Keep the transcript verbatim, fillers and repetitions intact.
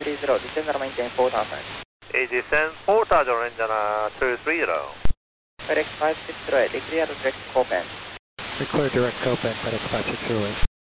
three zero, descend and maintain four thousand. A descend four thousand, Indiana two three zero. FedEx five six zero eight, declare direct Copen. Declare direct Copen, FedEx five six zero eight.